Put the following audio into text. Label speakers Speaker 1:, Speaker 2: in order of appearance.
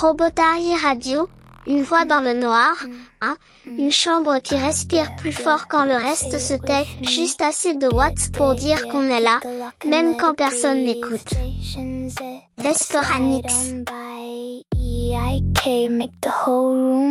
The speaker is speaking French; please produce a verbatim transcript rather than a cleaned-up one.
Speaker 1: Robotari Radio, une voix dans le noir, hein, une chambre qui respire plus fort quand le reste se tait, juste assez de watts pour dire qu'on est là, même quand personne n'écoute. Desperanix.